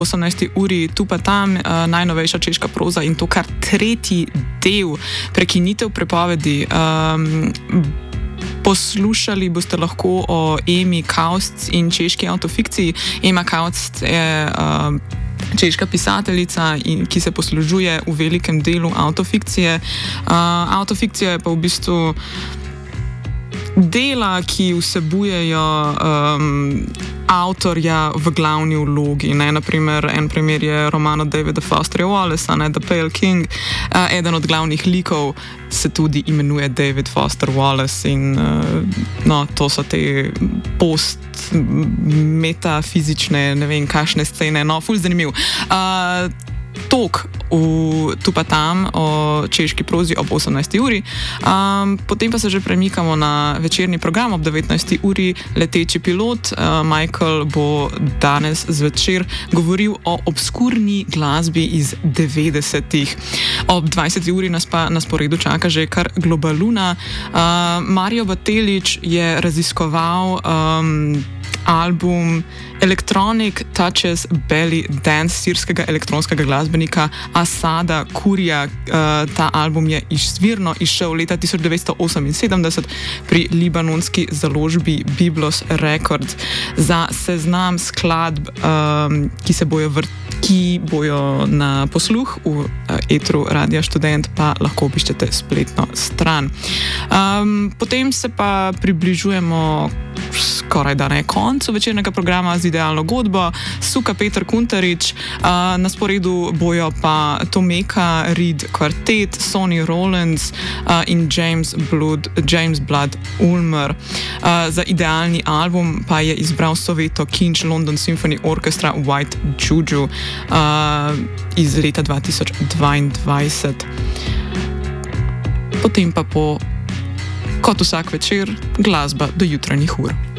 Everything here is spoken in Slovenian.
18. uri tu pa tam, najnovejša češka proza in to kar tretji del, prekinitev prepovedi. Poslušali boste lahko o Emi Kaust in češki autofikciji. Ema Kaust je češka pisateljica, ki se poslužuje v velikem delu autofikcije. Autofikcija je pa v bistvu dela, ki vsebujejo avtorja v glavni vlogi. Naprimer, en primer je roman od Davida Fostera Wallacea, The Pale King. Eden od glavnih likov se tudi imenuje David Foster Wallace in to so te metafizичne, ne vem, kakšne scene, ful zanimiv. Tok tu pa tam o češki prozi ob 18. uri. Potem pa se že premikamo na večerni program ob 19. uri. Leteči pilot. Michael bo danes zvečer govoril o obskurni glasbi iz 90-ih. Ob 20. uri nas pa na sporedu čaka že kar Globaluna. Mario Batelić je raziskoval album Electronic Touches Belly Dance sirskega elektronskega glasbenika Asada Kurija. Ta album je izvirno izšel leta 1978 pri libanonski založbi Biblos Records. Za seznam skladb, ki bojo na posluh v etru Radia Študent, pa lahko obiščete spletno stran. Potem se pa približujemo skoraj da ne koncu večernega programa z idealno godbo. Suka Peter Kuntarič, na sporedu bojo pa Tomeka Reed Quartet, Sonny Rollins in James Blood Ulmer. Za idealni album pa je izbral Soveto Kinch London Symphony Orchestra White Juju iz leta 2022. Potem pa kot vsak večer, glasba do jutranjih ur.